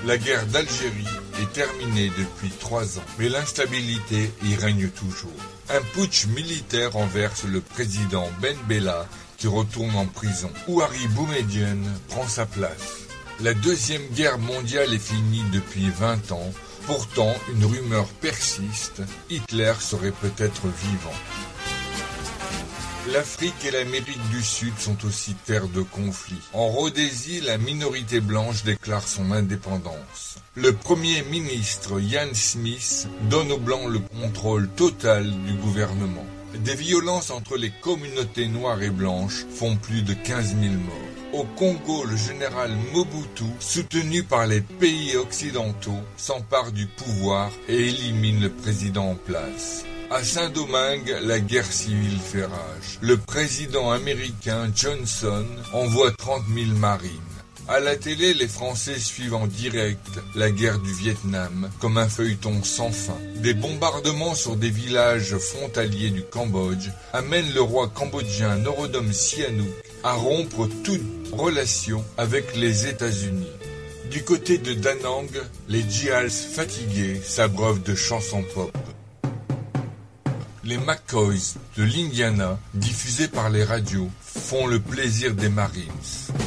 La guerre d'Algérie est terminée depuis 3 ans, mais l'instabilité y règne toujours. Un putsch militaire renverse le président Ben Bella qui retourne en prison. Houari Boumediene prend sa place. La Deuxième Guerre mondiale est finie depuis 20 ans. Pourtant, une rumeur persiste. Hitler serait peut-être vivant. L'Afrique et l'Amérique du Sud sont aussi terres de conflits. En Rhodésie, la minorité blanche déclare son indépendance. Le Premier ministre Ian Smith donne aux Blancs le contrôle total du gouvernement. Des violences entre les communautés noires et blanches font plus de 15 000 morts. Au Congo, le général Mobutu, soutenu par les pays occidentaux, s'empare du pouvoir et élimine le président en place. À Saint-Domingue, la guerre civile fait rage. Le président américain Johnson envoie 30 000 marines. À la télé, les Français suivent en direct la guerre du Vietnam comme un feuilleton sans fin. Des bombardements sur des villages frontaliers du Cambodge amènent le roi cambodgien Norodom Sihanouk à rompre toute relation avec les États-Unis. Du côté de Da Nang, les djihals fatigués s'abreuvent de chansons pop. Les McCoys de l'Indiana, diffusés par les radios, font le plaisir des Marines.